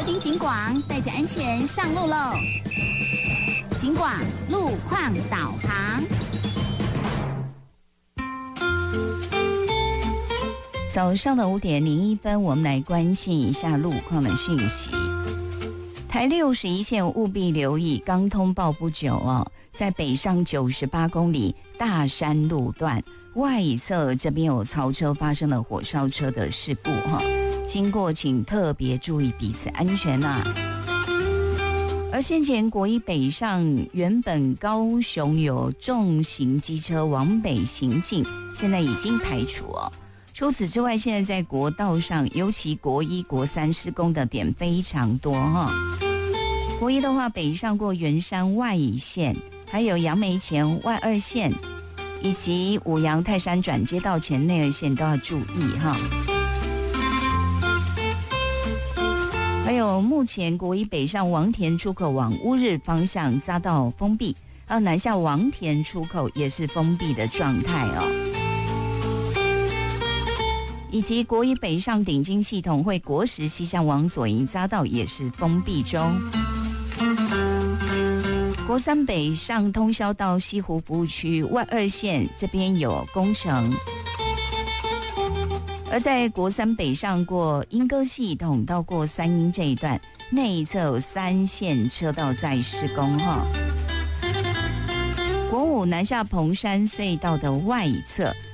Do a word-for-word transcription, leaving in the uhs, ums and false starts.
丁警广，带着安全上路喽！警广路况导航。 早上的五点零一分，我们来关心一下路况的讯息。台六十一线务必留意，刚通报不久哦，在北上九十八公里大山路段外侧这边有槽车发生了火烧车的事故哈、哦，经过请特别注意彼此安全呐、啊。而先前国一北上原本高雄有重型机车往北行进，现在已经排除哦。除此之外，现在在国道上，尤其国一、国三施工的点非常多哈。国一的话，北上过圆山外乙线，还有杨梅前外二线，以及五杨泰山转接道前内二线都要注意哈。还有目前国一北上王田出口往乌日方向匝道封闭，而南下王田出口也是封闭的状态哦。以及国一北上顶金系统会国十西向往左营匝道也是封闭中。国三北上通霄到西湖服务区外二线这边有工程，而在国三北上过莺歌系统到过三鶯这一段，内一侧有三线车道在施工哈。国五南下蓬山隧道的外一侧